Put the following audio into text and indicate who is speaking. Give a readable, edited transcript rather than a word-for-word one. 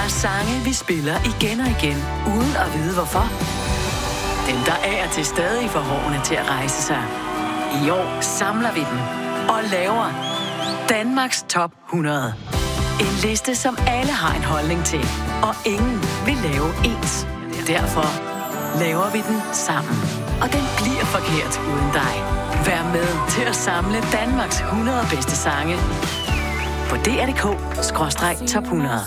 Speaker 1: er sange, vi spiller igen og igen, uden at vide hvorfor. Dem, der af og til stadig får hårene til at rejse sig. I år samler vi dem og laver Danmarks Top 100. En liste, som alle har en holdning til, og ingen vil lave ens. Derfor laver vi den sammen. Og den bliver forkert uden dig. Vær med til at samle Danmarks 100 bedste sange på dr.dk/top 100.